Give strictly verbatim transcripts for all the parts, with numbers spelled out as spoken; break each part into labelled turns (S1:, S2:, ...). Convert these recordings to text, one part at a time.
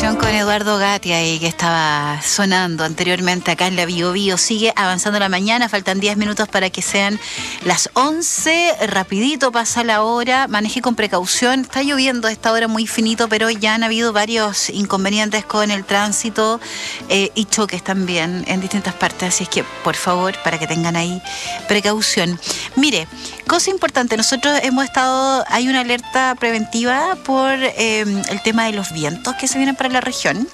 S1: canción con Eduardo Gatti ahí que estaba sonando anteriormente acá en la Bio Bio. Sigue avanzando la mañana, faltan diez minutos para que sean las once. Rapidito pasa la hora, maneje con precaución. Está lloviendo a esta hora muy finito, pero ya han habido varios inconvenientes con el tránsito eh, y choques también en distintas partes. Así es que, por favor, para que tengan ahí precaución. Mire, cosa importante, nosotros hemos estado, hay una alerta preventiva por eh, el tema de los vientos que se vienen para la región.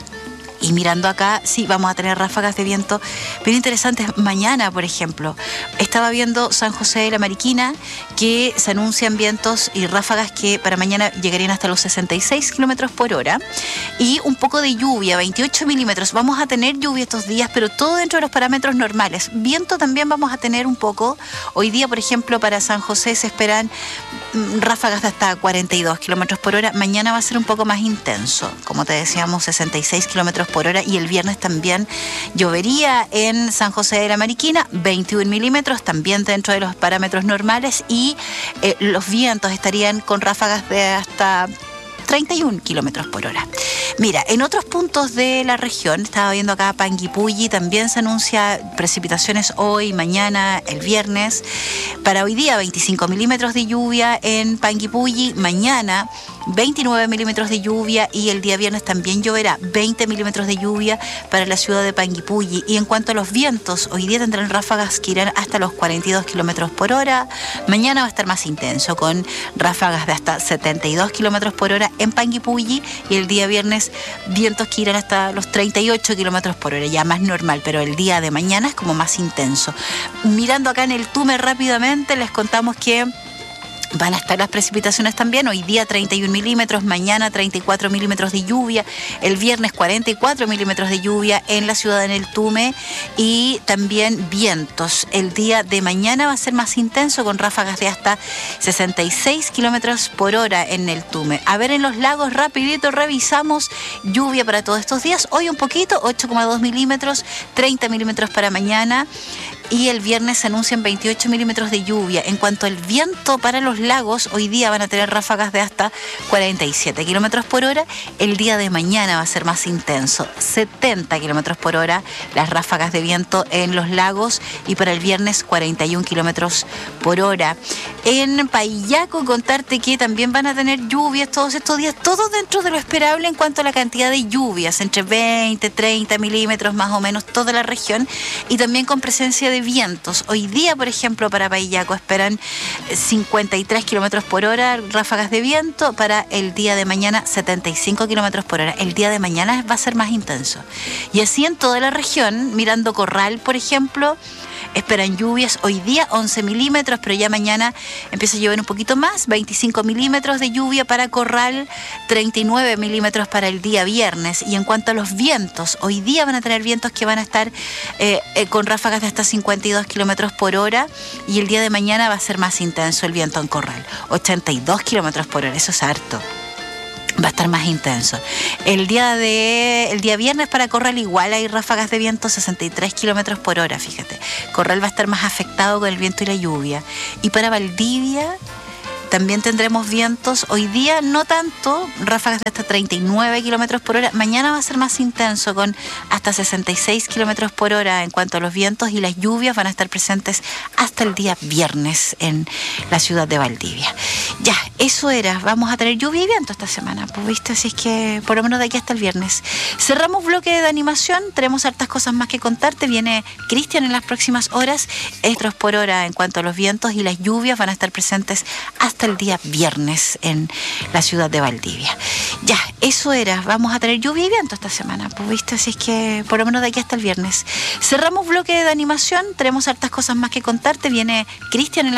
S1: Y mirando acá, sí, vamos a tener ráfagas de viento bien interesantes. Mañana, por ejemplo, estaba viendo San José de la Mariquina que se anuncian vientos y ráfagas que para mañana llegarían hasta los sesenta y seis kilómetros por hora. Y un poco de lluvia, veintiocho milímetros. Vamos a tener lluvia estos días, pero todo dentro de los parámetros normales. Viento también vamos a tener un poco. Hoy día, por ejemplo, para San José se esperan ráfagas de hasta cuarenta y dos kilómetros por hora. Mañana va a ser un poco más intenso. Como te decíamos, sesenta y seis kilómetros por hora, y el viernes también llovería en San José de la Mariquina, veintiún milímetros, también dentro de los parámetros normales, y eh, los vientos estarían con ráfagas de hasta treinta y un kilómetros por hora. Mira, en otros puntos de la región, estaba viendo acá Panguipulli, también se anuncia precipitaciones hoy, mañana, el viernes. Para hoy día, veinticinco milímetros de lluvia en Panguipulli, mañana veintinueve milímetros de lluvia, y el día viernes también lloverá veinte milímetros de lluvia para la ciudad de Panguipulli. Y en cuanto a los vientos, hoy día tendrán ráfagas que irán hasta los cuarenta y dos kilómetros por hora. Mañana va a estar más intenso, con ráfagas de hasta setenta y dos kilómetros por hora en Panguipulli, y el día viernes vientos que irán hasta los treinta y ocho kilómetros por hora, ya más normal, pero el día de mañana es como más intenso. Mirando acá en el Tume rápidamente, les contamos que van a estar las precipitaciones también. Hoy día treinta y un milímetros, mañana treinta y cuatro milímetros de lluvia, el viernes cuarenta y cuatro milímetros de lluvia en la ciudad de El Tume, y también vientos. El día de mañana va a ser más intenso, con ráfagas de hasta sesenta y seis kilómetros por hora en El Tume. A ver, en los lagos rapidito revisamos lluvia para todos estos días. Hoy un poquito, ocho coma dos milímetros, treinta milímetros para mañana, y el viernes se anuncian veintiocho milímetros de lluvia. En cuanto al viento para los lagos, hoy día van a tener ráfagas de hasta cuarenta y siete kilómetros por hora. El día de mañana va a ser más intenso, setenta kilómetros por hora las ráfagas de viento en los lagos, y para el viernes cuarenta y un kilómetros por hora. En Paillaco, contarte que también van a tener lluvias todos estos días, todo dentro de lo esperable en cuanto a la cantidad de lluvias, entre veinte, treinta milímetros más o menos toda la región, y también con presencia de vientos. Hoy día, por ejemplo, para Paillaco esperan cincuenta y tres kilómetros por hora ráfagas de viento. Para el día de mañana setenta y cinco kilómetros por hora. El día de mañana va a ser más intenso. Y así en toda la región. Mirando Corral, por ejemplo, esperan lluvias hoy día once milímetros, pero ya mañana empieza a llover un poquito más, veinticinco milímetros de lluvia para Corral, treinta y nueve milímetros para el día viernes. Y en cuanto a los vientos, hoy día van a tener vientos que van a estar eh, eh, con ráfagas de hasta cincuenta y dos kilómetros por hora, y el día de mañana va a ser más intenso el viento en Corral, ochenta y dos kilómetros por hora, eso es harto. Va a estar más intenso. El día de el día viernes para Corral igual hay ráfagas de viento sesenta y tres kilómetros por hora, fíjate. Corral va a estar más afectado con el viento y la lluvia. Y para Valdivia también tendremos vientos, hoy día no tanto, ráfagas de hasta treinta y nueve kilómetros por hora. Mañana va a ser más intenso, con hasta sesenta y seis kilómetros por hora en cuanto a los vientos, y las lluvias van a estar presentes hasta el día viernes en la ciudad de Valdivia. Ya, eso era, vamos a tener lluvia y viento esta semana, pues viste, así es que por lo menos de aquí hasta el viernes. Cerramos bloque de animación, tenemos hartas cosas más que contarte, viene Cristian en las próximas horas. Estos por hora en cuanto a los vientos, y las lluvias van a estar presentes hasta el día viernes en la ciudad de Valdivia. Ya, eso era, vamos a tener lluvia y viento esta semana, pues viste, así es que por lo menos de aquí hasta el viernes. Cerramos bloque de animación, tenemos hartas cosas más que contarte, viene Cristian en la